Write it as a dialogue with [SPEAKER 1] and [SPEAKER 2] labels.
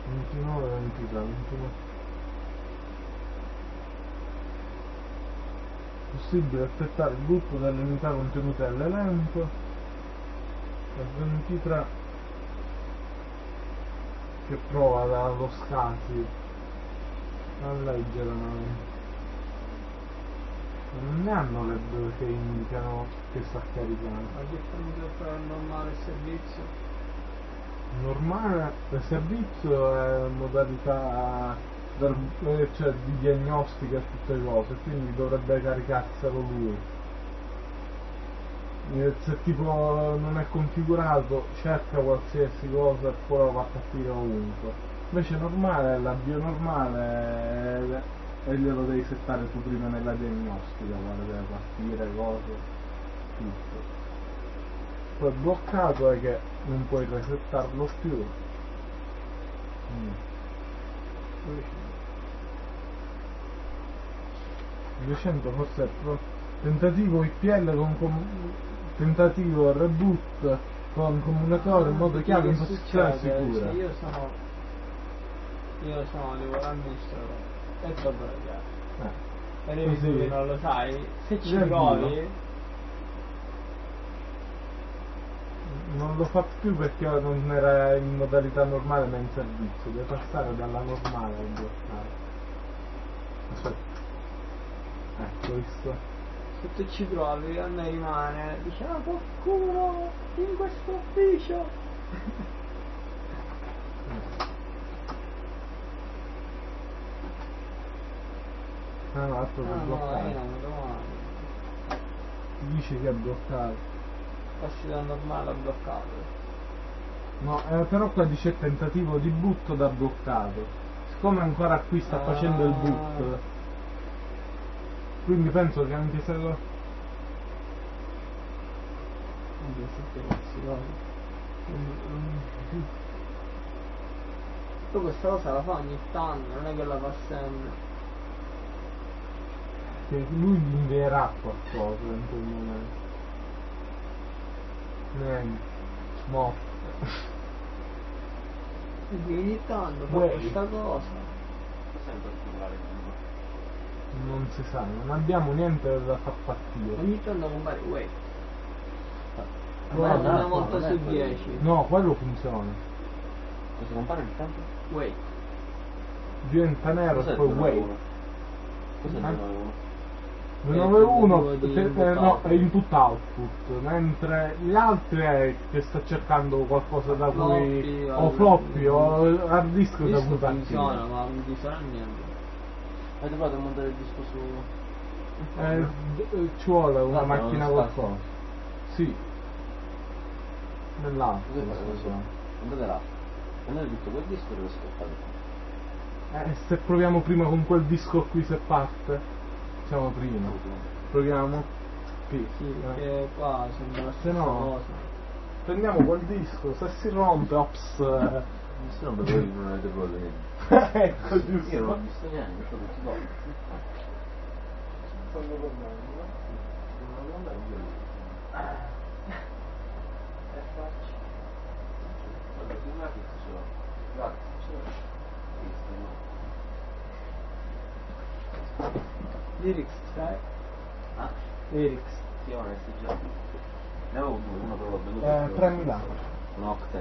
[SPEAKER 1] 29, 23, 29. Possibile aspettare il gruppo delle unità contenute all'elenco. E 23 che prova dallo scasi a leggere non ne hanno le due che indicano che sta caricando.
[SPEAKER 2] Ma che fammi fare il normale servizio?
[SPEAKER 1] Normale il servizio è modalità cioè di diagnostica e tutte le cose, quindi dovrebbe caricarselo lui. Se tipo non è configurato cerca qualsiasi cosa e poi lo va a partire ovunque. Invece normale, l'avvio normale e glielo devi settare tu prima nella diagnostica, guarda, deve partire, cose, tutto. Poi bloccato è che non puoi resettarlo più. 200 forse è tentativo IPL tentativo reboot con comunicatore in modo chiaro in posizione sicura.
[SPEAKER 2] Io sono l'amministratore e dopo la chiave. E
[SPEAKER 1] Così
[SPEAKER 2] non lo sai, se ci provi
[SPEAKER 1] non lo fa più perché non era in modalità normale ma in servizio, deve passare dalla normale a bloccare. Aspetta. Ecco, visto.
[SPEAKER 2] Se tu ci provi a me rimane, dice qualcuno in questo ufficio.
[SPEAKER 1] No, altro che bloccato. Dice che è bloccato.
[SPEAKER 2] Passi da normale a bloccato.
[SPEAKER 1] No, però qua dice tentativo di boot da bloccato. Siccome ancora qui sta facendo il boot, quindi penso che anche se lo...
[SPEAKER 2] Poi questa cosa la fa ogni tanto, non è che la fa sempre.
[SPEAKER 1] Che lui gli invierà qualcosa in quel momento. Niente. Morto.
[SPEAKER 2] Quindi ogni tanto fa questa cosa.
[SPEAKER 3] Cos'è in particolare?
[SPEAKER 1] Non si sa, non abbiamo niente da far partire.
[SPEAKER 2] Ogni tanto compare wait.
[SPEAKER 1] Guarda,
[SPEAKER 2] una volta su 10.
[SPEAKER 1] No, quello funziona.
[SPEAKER 3] Cosa compare ogni tanto?
[SPEAKER 2] Wait.
[SPEAKER 1] Diventa nero e poi wait.
[SPEAKER 3] Cos'è il 991?
[SPEAKER 1] 991 no, è input output, mentre gli altri è che sta cercando qualcosa da cui o floppy o hard disk da cui partire.
[SPEAKER 2] Funziona, ma non ti sarà niente.
[SPEAKER 3] Avete provato a montare il disco su...
[SPEAKER 1] Ci vuole una
[SPEAKER 3] Guarda,
[SPEAKER 1] macchina
[SPEAKER 3] non
[SPEAKER 1] qualcosa. Sì. Nell'altro.
[SPEAKER 3] Andate là. Prendete tutto quel disco e lo scappate.
[SPEAKER 1] Se proviamo prima con quel disco qui se parte. Siamo prima. Proviamo.
[SPEAKER 2] Sì, perché qua sembra la stessa cosa.
[SPEAKER 1] Prendiamo quel disco, se si rompe, ops.
[SPEAKER 3] Se non voi non avete provato niente.
[SPEAKER 1] Ecco, giusto.
[SPEAKER 3] Io non ho visto niente, ho tutti tolti.
[SPEAKER 1] Stanno tornando,
[SPEAKER 3] Guarda, filmati ce l'ho. Guarda, ce l'ho.
[SPEAKER 2] Lyrics, sai?
[SPEAKER 3] Ah?
[SPEAKER 2] Lyrics.
[SPEAKER 3] Sì, onesti già. Ne avevo due, uno però l'ho venduto.
[SPEAKER 1] 3.000.
[SPEAKER 3] Un Octane.